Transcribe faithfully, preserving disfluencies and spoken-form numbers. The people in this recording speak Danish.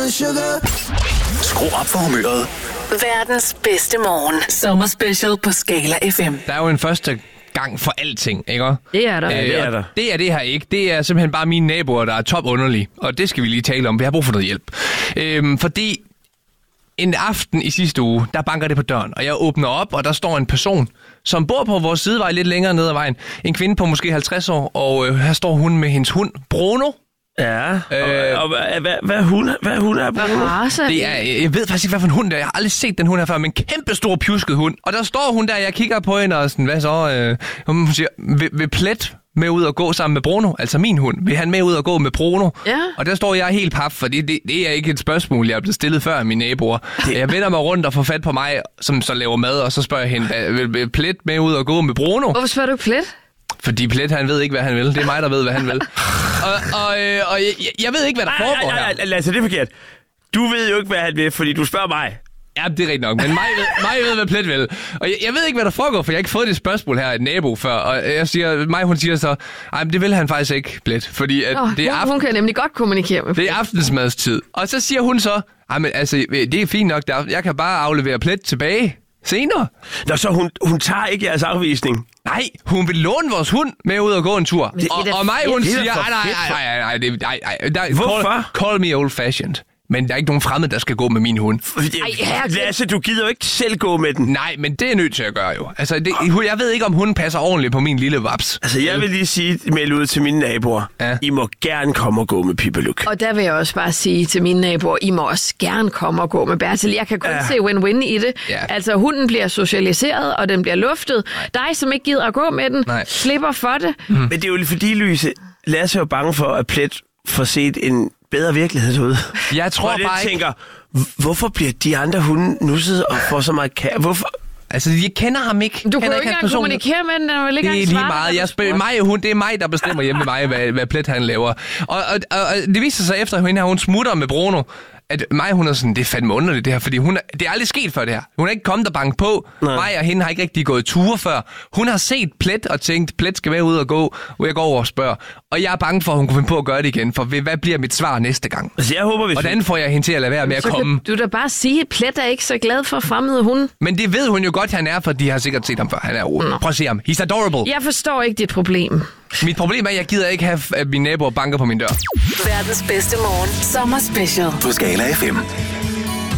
Skru op for humøret. Verdens bedste morgen. Sommerspecial på Skala F M. Der er jo en første gang for alting, ikke? Det er der. Øh, Ja, det er der. Det er det her ikke. Det er simpelthen bare mine naboer, der er top underlige. Og det skal vi lige tale om. Vi har brug for noget hjælp. Øhm, fordi en aften i sidste uge, der banker det på døren. Og jeg åbner op, og der står en person, som bor på vores sidevej lidt længere ned ad vejen. En kvinde på måske halvtreds år, og øh, her står hun med hendes hund, Bruno. Ja, Øh, og, og hvad, hvad, hvad, hun, hvad hun er, Bruno? Race. Det er, jeg ved faktisk ikke, hvad for en hund det er. Jeg har aldrig set den hund her før, men en kæmpe stor pjusket hund. Og der står hun der, jeg kigger på hende og sådan, hvad så? Øh, hun siger, vil, vil Plet med ud og gå sammen med Bruno? Altså min hund. Vil han med ud og gå med Bruno? Ja. Og der står jeg helt paf, for det, det, det er ikke et spørgsmål, jeg er blevet stillet før af mine naboer. Det... Jeg vender mig rundt og får fat på mig, som så laver mad, og så spørger jeg hende, vil, vil Plet med ud og gå med Bruno? Hvorfor spørger du ikke Plet? Fordi Plet, han ved ikke, hvad han vil. Det er mig, der ved, hvad han vil. Og, og, øh, og jeg, jeg ved ikke, hvad der foregår her. Nej, nej, Lasse, det er forkert. Du ved jo ikke, hvad han vil, fordi du spørger mig. Ja, det er rigtigt nok, men mig ved, mig ved hvad Plet vil. Og jeg, jeg ved ikke, hvad der foregår, for jeg har ikke fået det spørgsmål her af et nabo før. Og jeg siger, mig hun siger så, ej, men det vil han faktisk ikke, Plet. Fordi at Oh, det, er hun, aften, hun kan nemlig godt kommunikere med Plet. det er aftensmadstid. Og så siger hun så, ej, men altså, det er fint nok, der, jeg kan bare aflevere Plet tilbage senere. Nå, så hun, hun tager ikke jeres afvisning. Nej, hun vil låne vores hund med ud og gå en tur. det er Og, da og mig, hun fedt. Det er siger, da nej, for nej, fedt for- nej, nej, nej, det- nej, nej, der, Hvorfor? Call, call me old fashioned. Men der er ikke nogen fremmed, der skal gå med min hund. Ej, herregud. Lasse, du gider jo ikke selv gå med den. Nej, men det er nødt til at gøre jo. Altså, det, jeg ved ikke, om hunden passer ordentligt på min lille vaps. Altså, jeg vil lige sige, melde ud til mine naboer. Ja. I må gerne komme og gå med Pipaluk. Og der vil jeg også bare sige til mine naboer, I må også gerne komme og gå med Bertil. Jeg kan kun Ja. se win-win i det. Ja. Altså, hunden bliver socialiseret, og den bliver luftet. Dig, som ikke gider at gå med den, Nej. slipper for det. Men det er jo fordi, Louise, Lasse er jo bange for, at Plet får set en bedre virkelighed ud. Jeg tror og det bare ikke... tænker, hvorfor bliver de andre hunde nusset og får så meget kære? Hvorfor? Altså, jeg kender ham ikke. Du kan Kender jo ikke ikke hans engang person. kommunikere med den, den vil ikke Det er engang lige svare meget. dig, Jeg når spørger du mig og hun, det er mig, der bestemmer hjemme med mig, hvad, hvad Plet han laver. Og, og, og, og det viser sig efter, at hende her, hun smutter med Bruno, at mig, hun er sådan, det er fandme underligt det her, fordi hun er, det er aldrig sket før det her. Hun er ikke kommet og banket på. Nej. Mig og hende har ikke rigtig gået ture før. Hun har set Plet og tænkt, Plet skal være ude og gå, og jeg går over og spørger. Og jeg er bange for, at hun kunne finde på at gøre det igen, for hvad bliver mit svar næste gang? Altså, jeg håber, hvis Hvordan får jeg hende til at lade være med at Så komme? kan du da bare sige, at Plet er ikke så glad for fremmede hunde. Men det ved hun jo godt, han er, for de har sikkert set ham før. Han er jo... Prøv at se ham. He's adorable. Jeg forstår ikke dit problem. Mit problem er, at jeg gider ikke have, at mine naboer banker på min dør. Verdens bedste morgen. Sommerspecial. På Skala F M.